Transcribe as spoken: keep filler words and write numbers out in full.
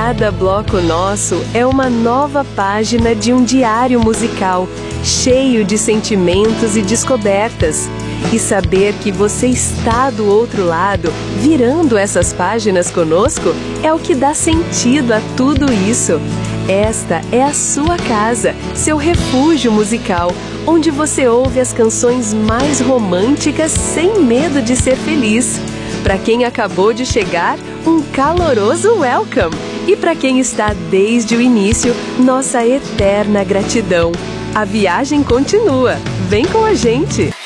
Cada bloco nosso é uma nova página de um diário musical, cheio de sentimentos e descobertas. E saber que você está do outro lado, virando essas páginas conosco, é o que dá sentido a tudo isso. Esta é a sua casa, seu refúgio musical, onde você ouve as canções mais românticas sem medo de ser feliz. Para quem acabou de chegar, um caloroso welcome! E para quem está desde o início, nossa eterna gratidão. A viagem continua. Vem com a gente!